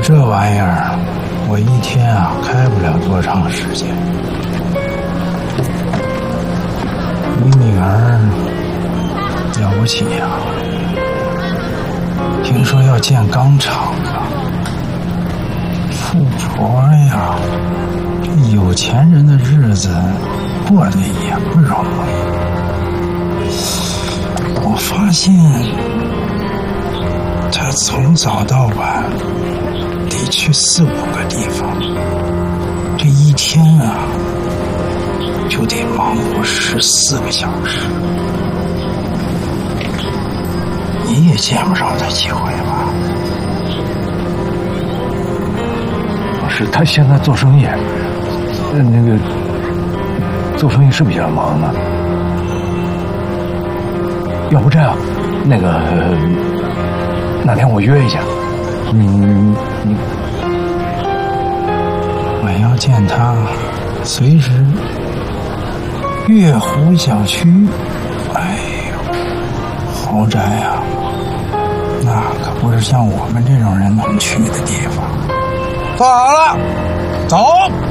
这玩意儿，我一天啊开不了多长时间。你女儿了不起呀，听说要建钢厂了。富婆呀，这有钱人的日子过得也不容易。我发现她从早到晚得去4、5个地方，这一天啊就得忙活14个小时。你也见不着她几回吧？ 是他现在做生意，那个做生意是比较忙的。要不这样，那个哪天我约一下，你我要见他，随时月湖小区，哎呦，豪宅啊，那可不是像我们这种人能去的地方。做好了，走。